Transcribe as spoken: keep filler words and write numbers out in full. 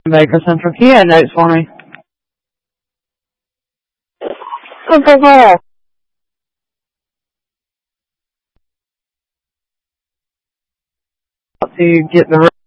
Baker Central. Can you add notes for me? Okay, To get the